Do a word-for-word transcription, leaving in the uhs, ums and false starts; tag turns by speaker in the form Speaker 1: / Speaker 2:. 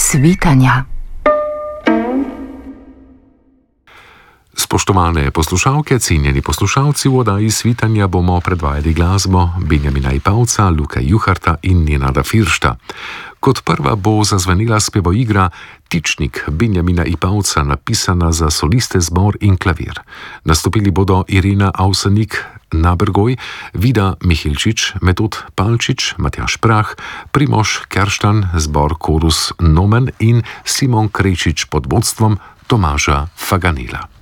Speaker 1: svitanja.
Speaker 2: Spoštovane poslušalke, cenjeni poslušalci, v oddaji Svitanja bomo predvajali glasbo Benjamina Ipavca, Luke Juharta in Nenada Firšta. Kot prva bo zazvenela spevoigra Tičnik Benjamina Ipavca, napisana za soliste, zbor in klavir. Nastopili bodo Irena Avsenik Nabergoj, Vida Mihilčič, Metod Palčič, Matjaž Prah, Primož Kerštan, zbor Korus Nomen in Simon Krečič pod vodstvom Tomaža Faganela.